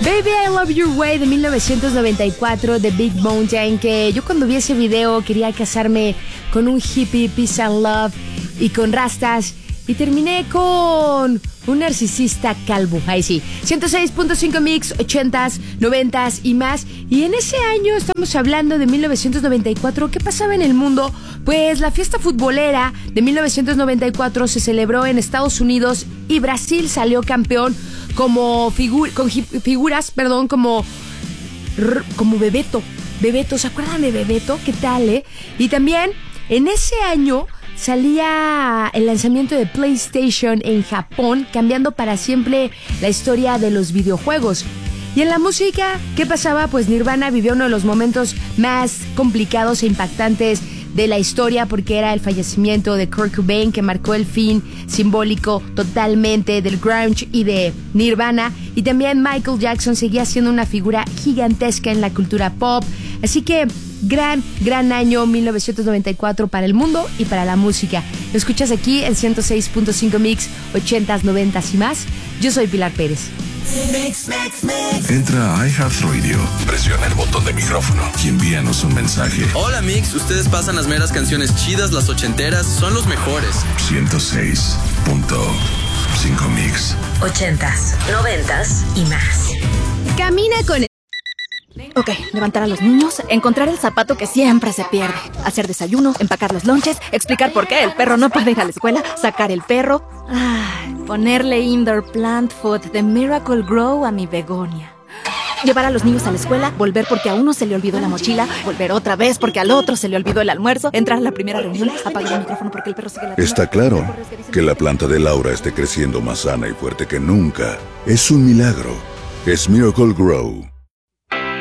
Baby I Love Your Way de 1994 de Big Mountain, que yo cuando vi ese video quería casarme con un hippie, peace and love y con rastas, y terminé con un narcisista calvo. Ahí sí, 106.5 mix, 80s, 90s y más. Y en ese año estamos hablando de 1994. ¿Qué pasaba en el mundo? Pues la fiesta futbolera de 1994 se celebró en Estados Unidos y Brasil salió campeón como figuras, como Bebeto. Bebeto, ¿se acuerdan de Bebeto? ¿Qué tal, Y también en ese año salía el lanzamiento de PlayStation en Japón, cambiando para siempre la historia de los videojuegos. Y en la música, ¿qué pasaba? Pues Nirvana vivió uno de los momentos más complicados e impactantes de la historia, porque era el fallecimiento de Kurt Cobain, que marcó el fin simbólico totalmente del grunge y de Nirvana. Y también Michael Jackson seguía siendo una figura gigantesca en la cultura pop. Así que gran año 1994 para el mundo y para la música. Lo escuchas aquí en 106.5 mix, 80s, 90s y más. Yo soy Pilar Pérez. Entra a iHeartRadio, presiona el botón de micrófono y envíanos un mensaje. Hola Mix, ustedes pasan las meras canciones chidas, las ochenteras, son los mejores. 106.5 mix, 80s, 90s y más. Camina con Ok, levantar a los niños, encontrar el zapato que siempre se pierde, hacer desayuno, empacar los lonches, explicar por qué el perro no puede ir a la escuela, sacar el perro, ponerle indoor plant food de Miracle Grow a mi begonia. Llevar a los niños a la escuela, volver porque a uno se le olvidó la mochila, volver otra vez porque al otro se le olvidó el almuerzo, entrar a la primera reunión, apagar el micrófono porque el perro sigue ladrando. Está claro que la planta de Laura esté creciendo más sana y fuerte que nunca. Es un milagro. Es Miracle Grow.